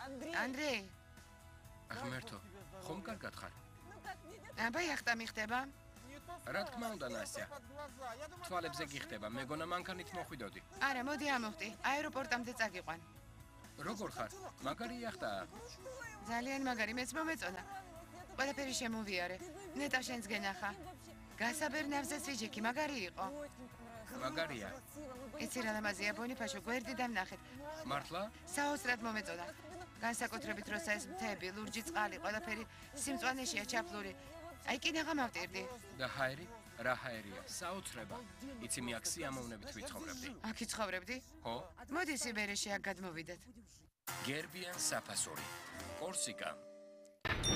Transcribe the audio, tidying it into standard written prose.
Andrei. ღმერთო, ხომ კარგად ხარ? აბა იახტა მიხდება? რა თქმა უნდა, ნასტია. თვალებზე გიხდება, მეგონა მანქანით მოხვიდოდი. არა, მოდი ამოვხდი. აეროპორტამდე წაგიყვან. როგორ ხარ? მაგარი იახტაა. ძალიან მაგარი, მეც მომეწონა. ყველაფერი შემოვიარე. ნეტა შენს გენახა. გასაბერნავზეც ვიჯექი, მაგარი იყო. მაგარია. იცი რა ლამაზია, ბონიფაშო, გვერდი დამნახეთ. მართლა? საოცრად მომეწონა. განსაკუთრებით როცა ეს მთები, ლურჯი წყალი, ყველაფერი სიმწვანეშია ჩაფლული. აი კინაღა მავტირდი. და ჰაერი? რა ჰაერია? საოცრება. იცი მე აქ სიამოვნებით ვიცხოვრებდი. აქ იცხოვრებდი? ხო? მოდი სიბერეში აქ გადმოვიდეთ. გერბიან საფასური. კორსიკა.